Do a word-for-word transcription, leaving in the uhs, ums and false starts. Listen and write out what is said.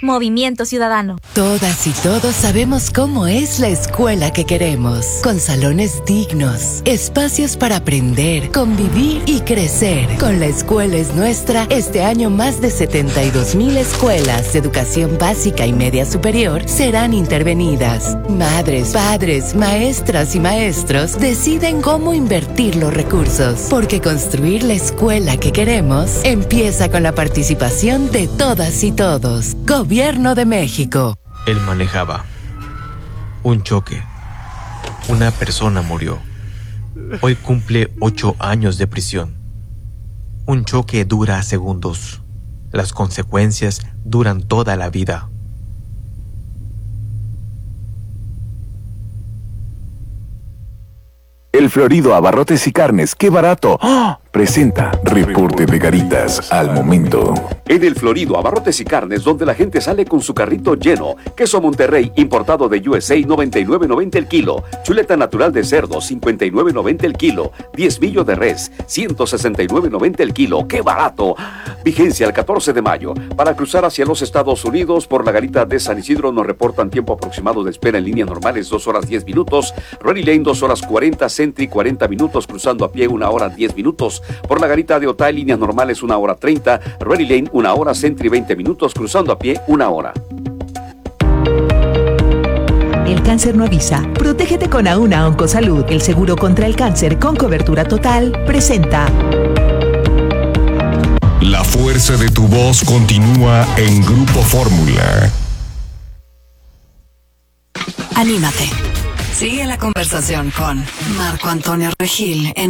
Movimiento Ciudadano. Todas y todos sabemos cómo es la escuela que queremos, con salones dignos, espacios para aprender, convivir y crecer. Con La Escuela es Nuestra, este año más de setenta y dos mil escuelas de educación básica y media superior serán intervenidas. Madres, padres, maestras y maestros deciden cómo invertir los recursos, porque construir la escuela que queremos empieza con la participación de todas y todos. Gobierno de México. Él manejaba. Un choque. Una persona murió. Hoy cumple ocho años de prisión. Un choque dura segundos. Las consecuencias duran toda la vida. El Florido Abarrotes y Carnes, ¡qué barato! ¡Oh! Presenta Reporte de Garitas al momento. En el Florido Abarrotes y Carnes, donde la gente sale con su carrito lleno. Queso Monterrey, importado de U S A, noventa y nueve noventa el kilo. Chuleta natural de cerdo, cincuenta y nueve noventa el kilo. Diezmillo de res, ciento sesenta y nueve noventa el kilo. ¡Qué barato! Vigencia el catorce de mayo. Para cruzar hacia los Estados Unidos por la garita de San Isidro nos reportan tiempo aproximado de espera en líneas normales, dos horas diez minutos. Rory Lane, dos horas cuarenta. Sentry, cuarenta minutos. Cruzando a pie, una hora diez minutos. Por la garita de Otay, líneas normales, una hora treinta. Rory Lane, una hora. Sentry, veinte minutos. Cruzando a pie, una hora. El cáncer no avisa. Protégete con Auna Oncosalud. El seguro contra el cáncer con cobertura total presenta. La fuerza de tu voz continúa en Grupo Fórmula. Anímate. Sigue la conversación con Marco Antonio Regil en